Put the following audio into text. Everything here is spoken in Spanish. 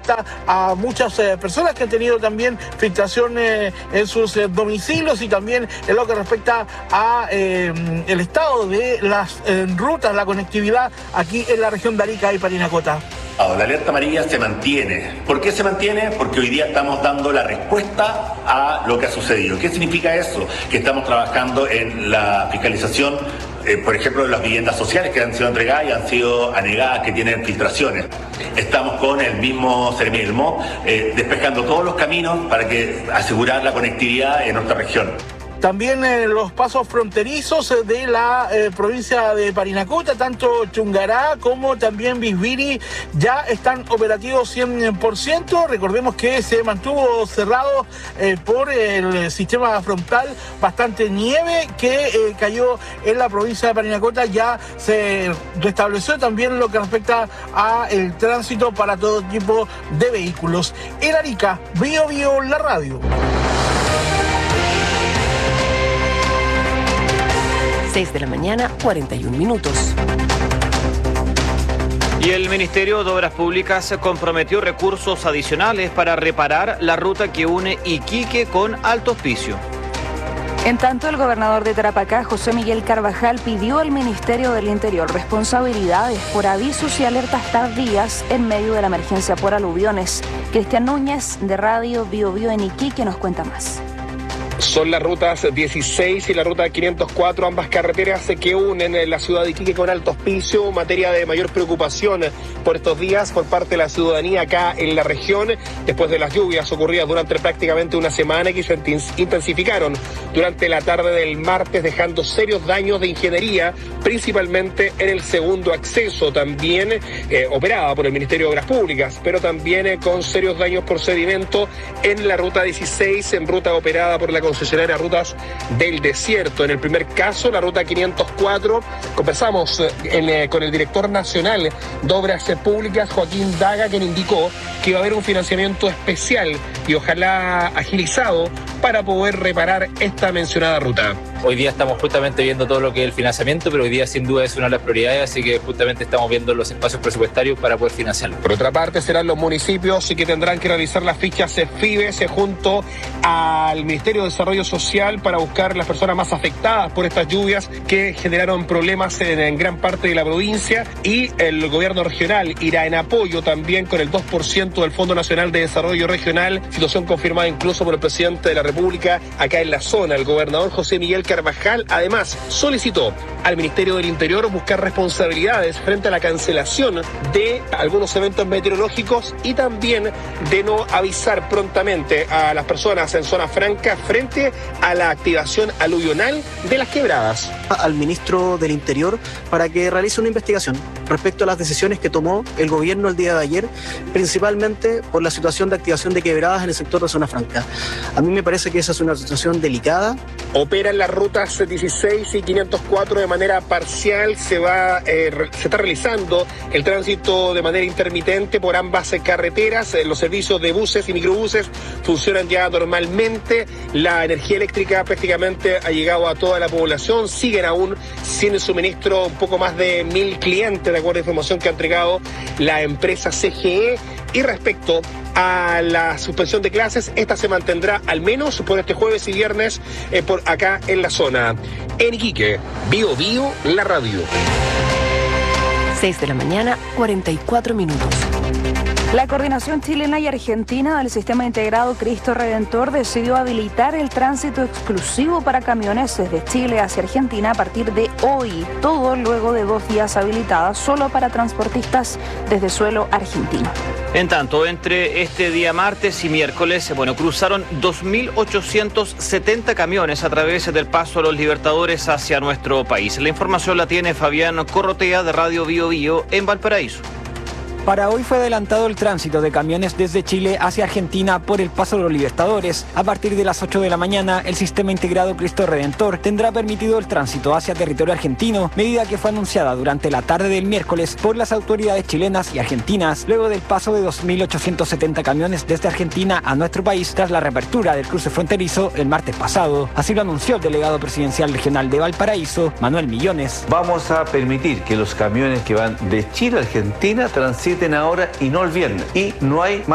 afecta a muchas personas que han tenido también filtración en sus domicilios, y también en lo que respecta a el estado de las rutas, la conectividad aquí en la región de Arica y Parinacota. La alerta amarilla se mantiene. ¿Por qué se mantiene? Porque hoy día estamos dando la respuesta a lo que ha sucedido. ¿Qué significa eso? Que estamos trabajando en la fiscalización, por ejemplo, de las viviendas sociales que han sido entregadas y han sido anegadas, que tienen filtraciones. Estamos con el mismo Seremi del MOB despejando todos los caminos para asegurar la conectividad en nuestra región. También los pasos fronterizos de la provincia de Parinacota, tanto Chungará como también Bisbiri, ya están operativos 100%. Recordemos que se mantuvo cerrado por el sistema frontal, bastante nieve que cayó en la provincia de Parinacota. Ya se restableció también lo que respecta a el tránsito para todo tipo de vehículos. En Arica, Bio Bio, la radio. 6 de la mañana, 41 minutos. Y el Ministerio de Obras Públicas comprometió recursos adicionales para reparar la ruta que une Iquique con Alto Hospicio. En tanto, el gobernador de Tarapacá, José Miguel Carvajal, pidió al Ministerio del Interior responsabilidades por avisos y alertas tardías en medio de la emergencia por aluviones. Cristian Núñez, de Radio Bio Bio en Iquique, nos cuenta más. Son las rutas 16 y la ruta 504, ambas carreteras que unen la ciudad de Iquique con Alto Hospicio, materia de mayor preocupación por estos días por parte de la ciudadanía acá en la región, después de las lluvias ocurridas durante prácticamente una semana que se intensificaron durante la tarde del martes, dejando serios daños de ingeniería, principalmente en el segundo acceso, también operada por el Ministerio de Obras Públicas, pero también con serios daños por sedimento en la ruta 16, en ruta operada por la concesionaria Rutas del Desierto. En el primer caso, la ruta 504, conversamos con el director nacional de Obras Públicas, Joaquín Daga, quien indicó que iba a haber un financiamiento especial y ojalá agilizado para poder reparar esta mencionada ruta. Hoy día estamos justamente viendo todo lo que es el financiamiento, pero hoy día sin duda es una de las prioridades, así que justamente estamos viendo los espacios presupuestarios para poder financiarlo. Por otra parte, serán los municipios que tendrán que realizar las fichas FIBES junto al Ministerio de Desarrollo Social para buscar las personas más afectadas por estas lluvias que generaron problemas en gran parte de la provincia, y el gobierno regional irá en apoyo también con el 2% del Fondo Nacional de Desarrollo Regional, situación confirmada incluso por el presidente de la República acá en la zona. El gobernador José Miguel Carvajal además solicitó al Ministerio del Interior buscar responsabilidades frente a la cancelación de algunos eventos meteorológicos y también de no avisar prontamente a las personas en zona franca frente a la activación aluvional de las quebradas. Al ministro del Interior para que realice una investigación respecto a las decisiones que tomó el gobierno el día de ayer, principalmente por la situación de activación de quebradas en el sector de zona franca. A mí me parece que esa es una situación delicada. Operan las rutas 16 y 504 de manera parcial, se está realizando el tránsito de manera intermitente por ambas carreteras, los servicios de buses y microbuses funcionan ya normalmente, la energía eléctrica prácticamente ha llegado a toda la población, siguen aún sin el suministro un poco más de 1.000 clientes, de acuerdo a la información que ha entregado la empresa CGE. Y respecto a la suspensión de clases, esta se mantendrá al menos por este jueves y viernes por acá en la zona. En Iquique, Bio Bio, la radio. 6 de la mañana, 44 minutos. La coordinación chilena y argentina del Sistema Integrado Cristo Redentor decidió habilitar el tránsito exclusivo para camiones desde Chile hacia Argentina a partir de hoy, todo luego de 2 días habilitadas solo para transportistas desde suelo argentino. En tanto, entre este día martes y miércoles, cruzaron 2.870 camiones a través del Paso de los Libertadores hacia nuestro país. La información la tiene Fabián Corrotea de Radio Bio Bio en Valparaíso. Para hoy fue adelantado el tránsito de camiones desde Chile hacia Argentina por el Paso de los Libertadores. A partir de las 8 de la mañana, el Sistema Integrado Cristo Redentor tendrá permitido el tránsito hacia territorio argentino, medida que fue anunciada durante la tarde del miércoles por las autoridades chilenas y argentinas, luego del paso de 2.870 camiones desde Argentina a nuestro país tras la reapertura del cruce fronterizo el martes pasado. Así lo anunció el delegado presidencial regional de Valparaíso, Manuel Millones. Vamos a permitir que los camiones que van de Chile a Argentina transiten ahora y no el viernes. Y no hay más